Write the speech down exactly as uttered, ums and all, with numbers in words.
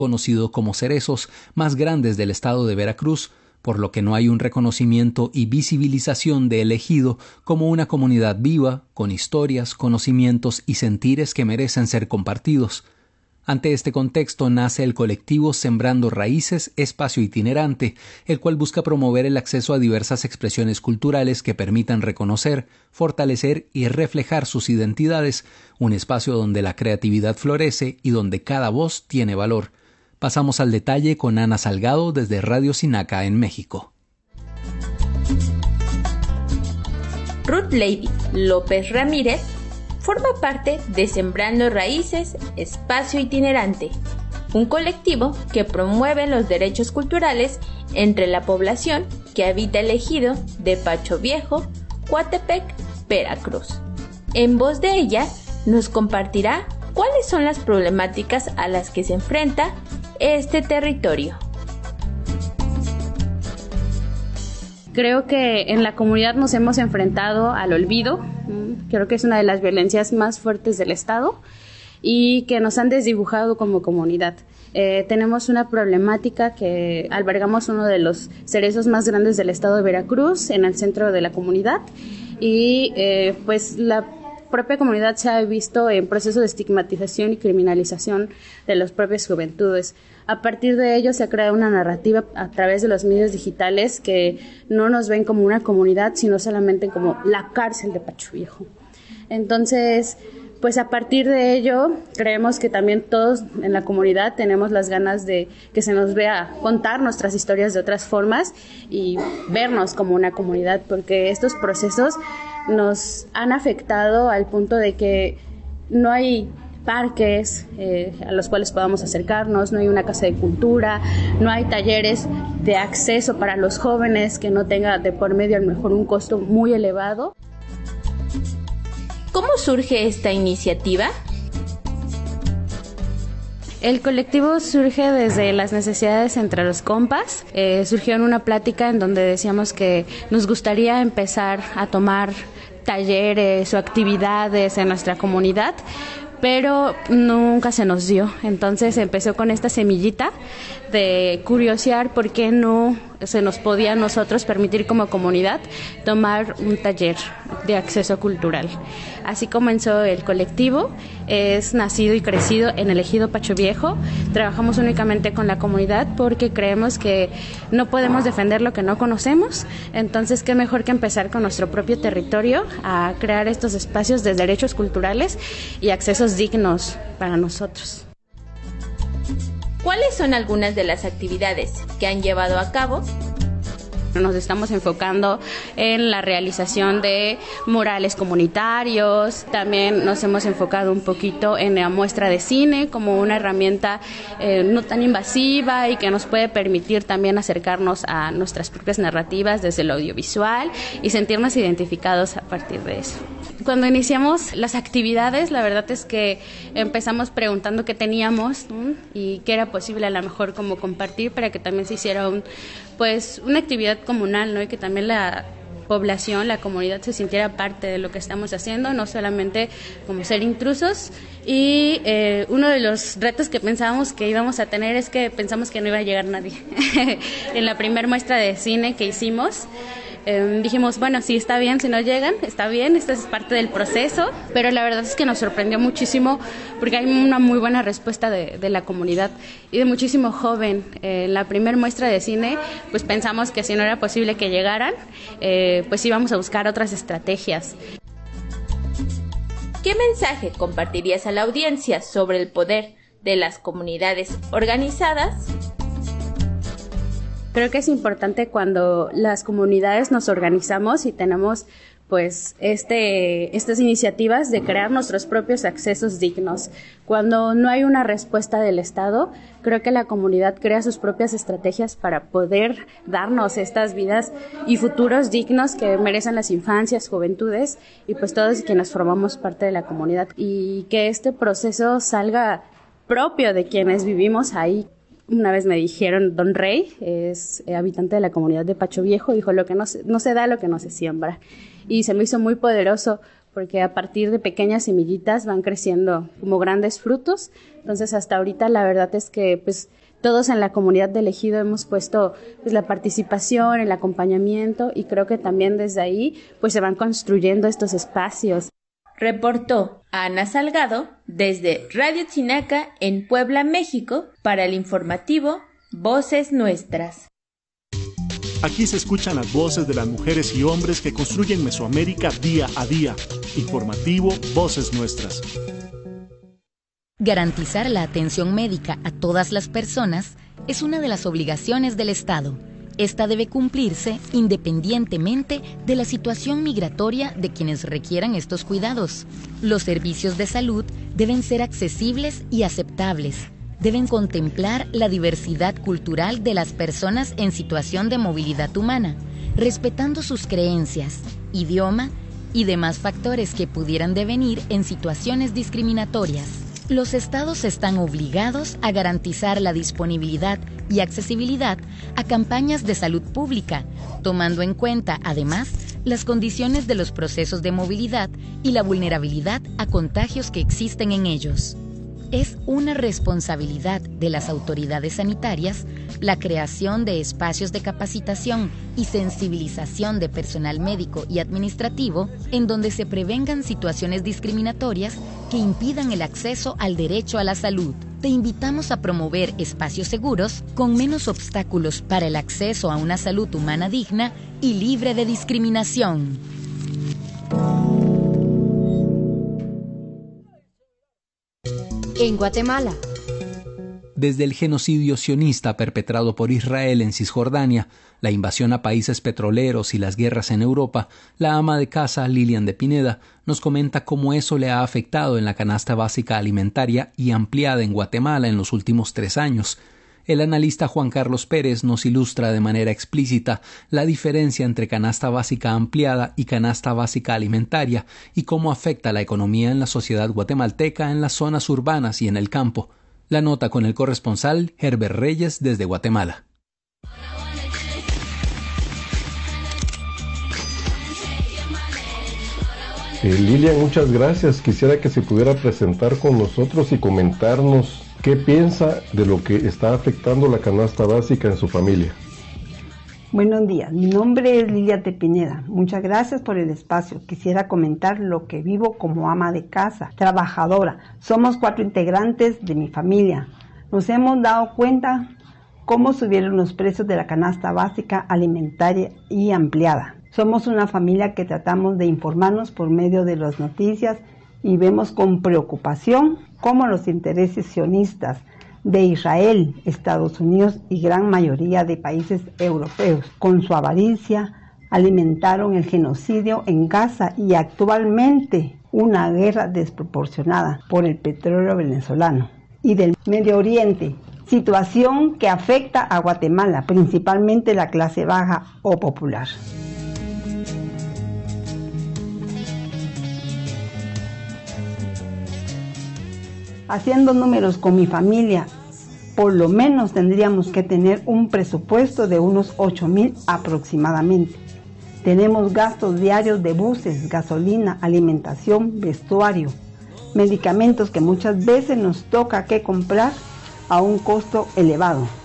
conocido como cerezos, más grandes del estado de Veracruz, por lo que no hay un reconocimiento y visibilización de el ejido como una comunidad viva, con historias, conocimientos y sentires que merecen ser compartidos. Ante este contexto nace el colectivo Sembrando Raíces, Espacio Itinerante, el cual busca promover el acceso a diversas expresiones culturales que permitan reconocer, fortalecer y reflejar sus identidades, un espacio donde la creatividad florece y donde cada voz tiene valor. Pasamos al detalle con Ana Salgado desde Radio Sinaca en México. Ruth Lady López Ramírez forma parte de Sembrando Raíces, Espacio Itinerante, un colectivo que promueve los derechos culturales entre la población que habita el ejido de Pacho Viejo, Coatepec, Veracruz. En voz de ella nos compartirá cuáles son las problemáticas a las que se enfrenta este territorio. Creo que en la comunidad nos hemos enfrentado al olvido. Creo que es una de las violencias más fuertes del Estado y que nos han desdibujado como comunidad. Eh, tenemos una problemática que albergamos uno de los cerezos más grandes del estado de Veracruz en el centro de la comunidad y eh, pues la propia comunidad se ha visto en proceso de estigmatización y criminalización de las propias juventudes. A partir de ello se ha creado una narrativa a través de los medios digitales que no nos ven como una comunidad, sino solamente como la cárcel de Pacho Viejo. Entonces, pues a partir de ello, creemos que también todos en la comunidad tenemos las ganas de que se nos vea contar nuestras historias de otras formas y vernos como una comunidad, porque estos procesos nos han afectado al punto de que no hay parques eh, a los cuales podamos acercarnos, no hay una casa de cultura, no hay talleres de acceso para los jóvenes que no tenga de por medio a lo mejor un costo muy elevado. ¿Cómo surge esta iniciativa? El colectivo surge desde las necesidades entre los compas. Eh, surgió en una plática en donde decíamos que nos gustaría empezar a tomar talleres o actividades en nuestra comunidad, pero nunca se nos dio. Entonces empezó con esta semillita de curiosear por qué no se nos podía a nosotros permitir como comunidad tomar un taller de acceso cultural. Así comenzó el colectivo, es nacido y crecido en el ejido Pacho Viejo. Trabajamos únicamente con la comunidad porque creemos que no podemos defender lo que no conocemos, entonces qué mejor que empezar con nuestro propio territorio a crear estos espacios de derechos culturales y accesos dignos para nosotros. ¿Cuáles son algunas de las actividades que han llevado a cabo? Nos estamos enfocando en la realización de murales comunitarios, también nos hemos enfocado un poquito en la muestra de cine como una herramienta eh, no tan invasiva y que nos puede permitir también acercarnos a nuestras propias narrativas desde lo audiovisual y sentirnos identificados a partir de eso. Cuando iniciamos las actividades, la verdad es que empezamos preguntando qué teníamos, ¿no? Y qué era posible a lo mejor como compartir para que también se hiciera un, pues, una actividad comunal, ¿no? Y que también la población, la comunidad se sintiera parte de lo que estamos haciendo, no solamente como ser intrusos. Y eh, uno de los retos que pensábamos que íbamos a tener es que pensamos que no iba a llegar nadie. En la primera muestra de cine que hicimos, Eh, dijimos, bueno, sí, está bien, si no llegan, está bien, esto es parte del proceso, pero la verdad es que nos sorprendió muchísimo porque hay una muy buena respuesta de, de la comunidad y de muchísimo joven. Eh, en la primera muestra de cine, pues pensamos que si no era posible que llegaran, eh, pues íbamos a buscar otras estrategias. ¿Qué mensaje compartirías a la audiencia sobre el poder de las comunidades organizadas? Creo que es importante cuando las comunidades nos organizamos y tenemos pues este estas iniciativas de crear nuestros propios accesos dignos. Cuando no hay una respuesta del Estado, creo que la comunidad crea sus propias estrategias para poder darnos estas vidas y futuros dignos que merecen las infancias, juventudes y pues todos quienes formamos parte de la comunidad, y que este proceso salga propio de quienes vivimos ahí. Una vez me dijeron, Don Rey, es habitante de la comunidad de Pacho Viejo, dijo, lo que no se, no se da, lo que no se siembra. Y se me hizo muy poderoso porque a partir de pequeñas semillitas van creciendo como grandes frutos. Entonces, hasta ahorita la verdad es que pues todos en la comunidad del Ejido hemos puesto pues la participación, el acompañamiento, y creo que también desde ahí pues se van construyendo estos espacios. Reportó Ana Salgado desde Radio Chinaca en Puebla, México, para el informativo Voces Nuestras. Aquí se escuchan las voces de las mujeres y hombres que construyen Mesoamérica día a día. Informativo Voces Nuestras. Garantizar la atención médica a todas las personas es una de las obligaciones del Estado. Esta debe cumplirse independientemente de la situación migratoria de quienes requieran estos cuidados. Los servicios de salud deben ser accesibles y aceptables. Deben contemplar la diversidad cultural de las personas en situación de movilidad humana, respetando sus creencias, idioma y demás factores que pudieran devenir en situaciones discriminatorias. Los estados están obligados a garantizar la disponibilidad y accesibilidad a campañas de salud pública, tomando en cuenta, además, las condiciones de los procesos de movilidad y la vulnerabilidad a contagios que existen en ellos. Es una responsabilidad de las autoridades sanitarias la creación de espacios de capacitación y sensibilización de personal médico y administrativo en donde se prevengan situaciones discriminatorias que impidan el acceso al derecho a la salud. Te invitamos a promover espacios seguros con menos obstáculos para el acceso a una salud humana digna y libre de discriminación. En Guatemala. Desde el genocidio sionista perpetrado por Israel en Cisjordania, la invasión a países petroleros y las guerras en Europa, la ama de casa Lilian de Pineda nos comenta cómo eso le ha afectado en la canasta básica alimentaria y ampliada en Guatemala en los últimos tres años. El analista Juan Carlos Pérez nos ilustra de manera explícita la diferencia entre canasta básica ampliada y canasta básica alimentaria y cómo afecta la economía en la sociedad guatemalteca en las zonas urbanas y en el campo. La nota con el corresponsal Herbert Reyes desde Guatemala. Eh, Lilian, muchas gracias. Quisiera que se pudiera presentar con nosotros y comentarnos qué piensa de lo que está afectando la canasta básica en su familia. Buenos días, mi nombre es Lilian de Pineda. Muchas gracias por el espacio. Quisiera comentar lo que vivo como ama de casa, trabajadora. Somos cuatro integrantes de mi familia. Nos hemos dado cuenta cómo subieron los precios de la canasta básica alimentaria y ampliada. Somos una familia que tratamos de informarnos por medio de las noticias y vemos con preocupación cómo los intereses sionistas de Israel, Estados Unidos y gran mayoría de países europeos, con su avaricia, alimentaron el genocidio en Gaza y actualmente una guerra desproporcionada por el petróleo venezolano y del Medio Oriente, situación que afecta a Guatemala, principalmente la clase baja o popular. Haciendo números con mi familia, por lo menos tendríamos que tener un presupuesto de unos ocho mil aproximadamente. Tenemos gastos diarios de buses, gasolina, alimentación, vestuario, medicamentos que muchas veces nos toca que comprar a un costo elevado.